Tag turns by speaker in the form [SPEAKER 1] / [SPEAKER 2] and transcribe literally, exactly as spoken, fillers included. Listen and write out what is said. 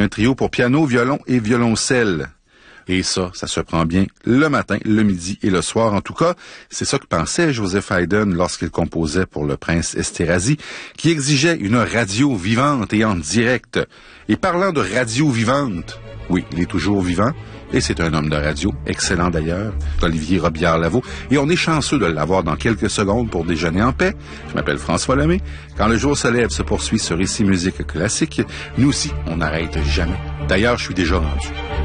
[SPEAKER 1] Un trio pour piano, violon et violoncelle. Et ça, ça se prend bien le matin, le midi et le soir. En tout cas, c'est ça que pensait Joseph Haydn lorsqu'il composait pour le prince Esterhazy, qui exigeait une radio vivante et en direct. Et parlant de radio vivante, oui, il est toujours vivant, et c'est un homme de radio, excellent d'ailleurs, Olivier Robillard-Lavaux, et on est chanceux de l'avoir dans quelques secondes pour déjeuner en paix. Je m'appelle François Lemay. Quand le jour se lève, se poursuit sur Ici Musique Classique. Nous aussi, on n'arrête jamais. D'ailleurs, je suis déjà rendu.